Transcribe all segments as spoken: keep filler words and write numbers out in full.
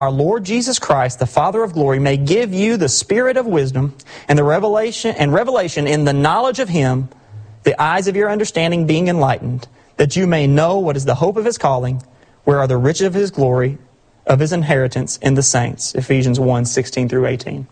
Our Lord Jesus Christ, the Father of glory, may give you the spirit of wisdom and the revelation and revelation in the knowledge of Him, the eyes of your understanding being enlightened, that you may know what is the hope of His calling, where are the riches of His glory, of His inheritance in the saints. Ephesians one, sixteen through eighteen.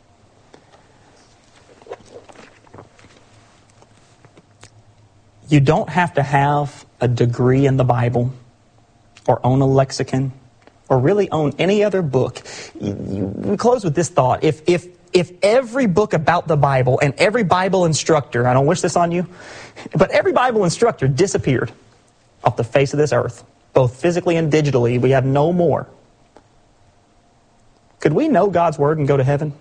You don't have to have a degree in the Bible or own a lexicon or really own any other book. We close with this thought. If, if, if every book about the Bible and every Bible instructor, I don't wish this on you, but every Bible instructor disappeared off the face of this earth, both physically and digitally, we have no more. Could we know God's Word and go to heaven?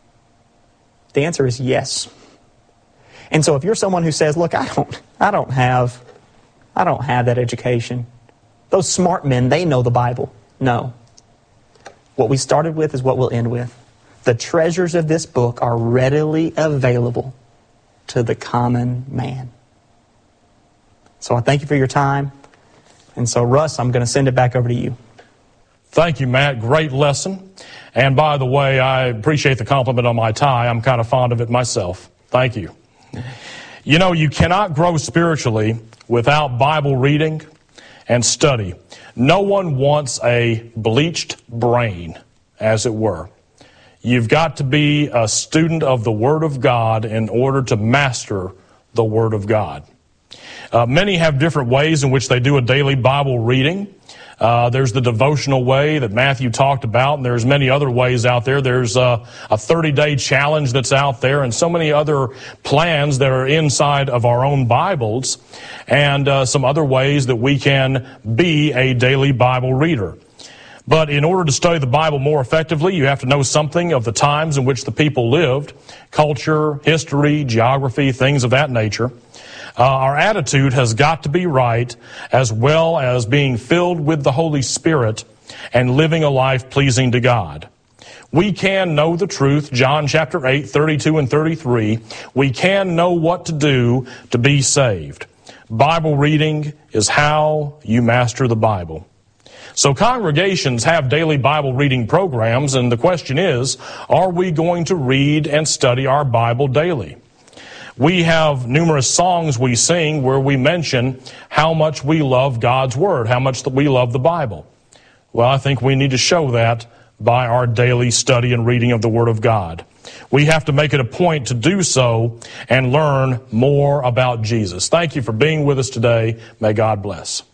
The answer is yes. And so if you're someone who says, look, I don't, I don't have, I don't have that education. Those smart men, they know the Bible. No. What we started with is what we'll end with. The treasures of this book are readily available to the common man. So I thank you for your time. And so, Russ, I'm going to send it back over to you. Thank you, Matt. Great lesson. And by the way, I appreciate the compliment on my tie. I'm kind of fond of it myself. Thank you. You know, you cannot grow spiritually without Bible reading and study. No one wants a bleached brain, as it were. You've got to be a student of the Word of God in order to master the Word of God. Uh, many have different ways in which they do a daily Bible reading. Uh, there's the devotional way that Matthew talked about, and there's many other ways out there. There's uh, a thirty-day challenge that's out there, and so many other plans that are inside of our own Bibles, and uh, some other ways that we can be a daily Bible reader. But in order to study the Bible more effectively, you have to know something of the times in which the people lived, culture, history, geography, things of that nature. Uh, our attitude has got to be right, as well as being filled with the Holy Spirit and living a life pleasing to God. We can know the truth, John chapter eight, thirty-two and thirty-three. We can know what to do to be saved. Bible reading is how you master the Bible. So congregations have daily Bible reading programs, and the question is, are we going to read and study our Bible daily? We have numerous songs we sing where we mention how much we love God's Word, how much that we love the Bible. Well, I think we need to show that by our daily study and reading of the Word of God. We have to make it a point to do so and learn more about Jesus. Thank you for being with us today. May God bless.